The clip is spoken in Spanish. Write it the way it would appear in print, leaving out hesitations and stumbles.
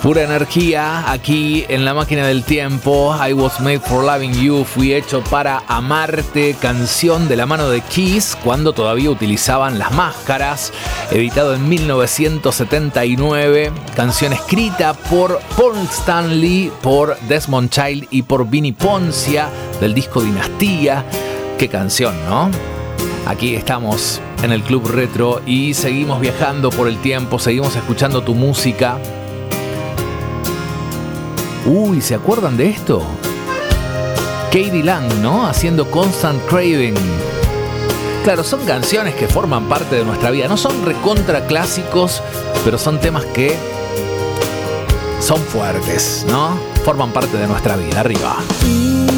Pura energía aquí en la máquina del tiempo. I was made for loving you. Fui hecho para amarte. Canción de la mano de Kiss cuando todavía utilizaban las máscaras. Editado en 1979. Canción escrita por Paul Stanley, por Desmond Child y por Vinnie Poncia del disco Dinastía. Qué canción, ¿no? Aquí estamos en el Club Retro y seguimos viajando por el tiempo. Seguimos escuchando tu música. Uy, ¿se acuerdan de esto? K.D. Lang, ¿no? Haciendo Constant Craving. Claro, son canciones que forman parte de nuestra vida. No son recontra clásicos, pero son temas que son fuertes, ¿no? Forman parte de nuestra vida. Arriba.